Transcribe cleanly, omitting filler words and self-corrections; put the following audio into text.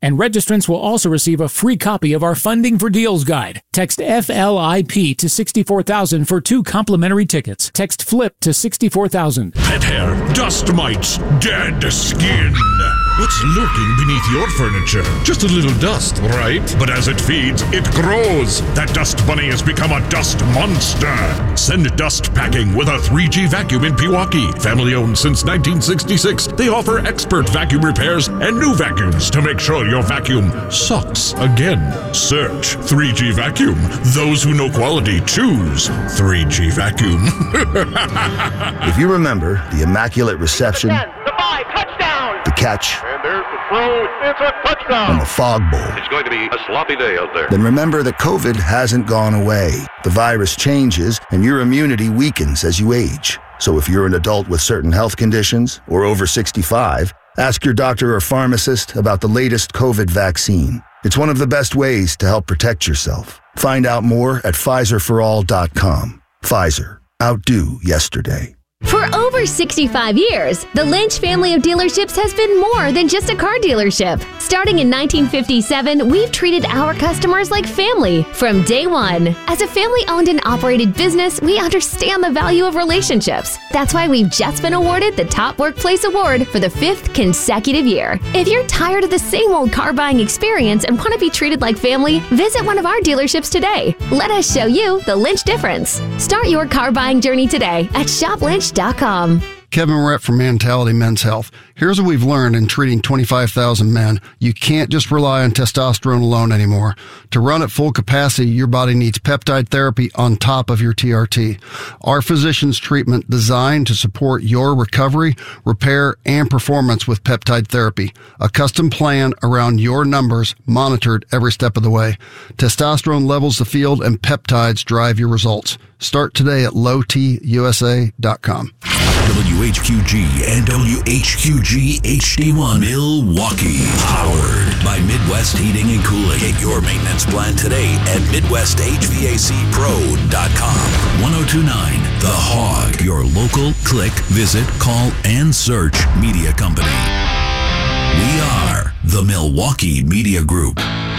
And registrants will also receive a free copy of our Funding for Deals guide. Text FLIP to 64,000 for 2 complimentary tickets. Text FLIP to 64,000. Pet hair, dust mites, dead skin. What's lurking beneath your furniture? Just a little dust, right? But as it feeds, it grows. That dust bunny has become a dust monster. Send dust packing with a 3G vacuum in Pewaukee. Family owned since 1966. They offer expert vacuum repairs and new vacuums to make sure your vacuum sucks again. Search 3G vacuum. Those who know quality choose 3G vacuum. If you remember the Immaculate Reception, the 5, touchdown! The catch, And there's the throw, it's a touchdown! and the Fog Bowl, It's going to be a sloppy day out there. then remember that COVID hasn't gone away. The virus changes and your immunity weakens as you age. So if you're an adult with certain health conditions or over 65, ask your doctor or pharmacist about the latest COVID vaccine. It's one of the best ways to help protect yourself. Find out more at PfizerForAll.com. Pfizer. Outdo yesterday. For over 65 years, the Lynch family of dealerships has been more than just a car dealership. Starting in 1957, we've treated our customers like family from day one. As a family-owned and operated business, we understand the value of relationships. That's why we've just been awarded the Top Workplace Award for the 5th consecutive year. If you're tired of the same old car buying experience and want to be treated like family, visit one of our dealerships today. Let us show you the Lynch difference. Start your car buying journey today at shoplynch.com. Kevin Rett from Mentality Men's Health. Here's what we've learned in treating 25,000 men. You can't just rely on testosterone alone anymore. To run at full capacity, your body needs peptide therapy on top of your TRT. Our physician's treatment designed to support your recovery, repair, and performance with peptide therapy. A custom plan around your numbers, monitored every step of the way. Testosterone levels the field and peptides drive your results. Start today at lowtusa.com. WHQG and WHQG HD1 Milwaukee. Powered by Midwest Heating and Cooling. Get your maintenance plan today at MidwestHVACPro.com. 1029 The Hog. Your local click, visit, call, and search media company. We are the Milwaukee Media Group.